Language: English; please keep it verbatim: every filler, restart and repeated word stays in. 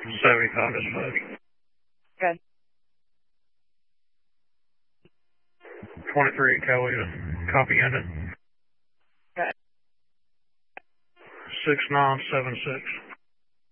seventy-five dispatch. Good. twenty-three Kelly, copy ended. Good. six nine seven six.